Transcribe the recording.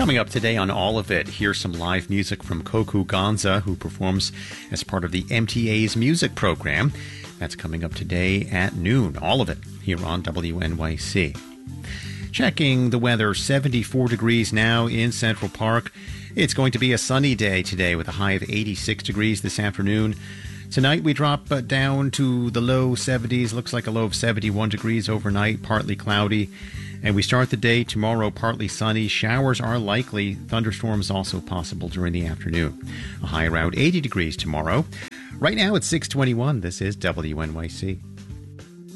Coming up today on All of It, here's some live music from Koku Gonza, who performs as part of the MTA's music program. That's coming up today at noon. All of it here on WNYC. Checking the weather, 74 degrees now in Central Park. It's going to be a sunny day today with a high of 86 degrees this afternoon. Tonight we drop down to the low 70s. Looks like a low of 71 degrees overnight, partly cloudy. And we start the day tomorrow partly sunny. Showers are likely. Thunderstorms also possible during the afternoon. A high around 80 degrees tomorrow. Right now it's 6:21. This is WNYC.